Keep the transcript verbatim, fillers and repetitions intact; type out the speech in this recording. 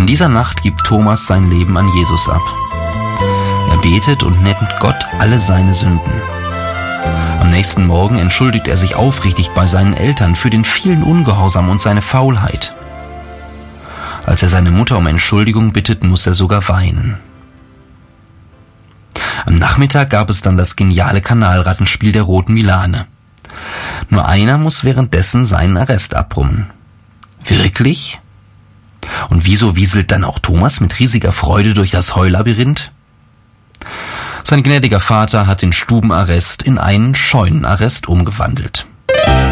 In dieser Nacht gibt Thomas sein Leben an Jesus ab. Er betet und nennt Gott alle seine Sünden. Am nächsten Morgen entschuldigt er sich aufrichtig bei seinen Eltern für den vielen Ungehorsam und seine Faulheit. Als er seine Mutter um Entschuldigung bittet, muss er sogar weinen. Am Nachmittag gab es dann das geniale Kanalrattenspiel der Roten Milane. Nur einer muss währenddessen seinen Arrest abbrummen. Wirklich? Und wieso wieselt dann auch Thomas mit riesiger Freude durch das Heulabyrinth? Sein gnädiger Vater hat den Stubenarrest in einen Scheunenarrest umgewandelt.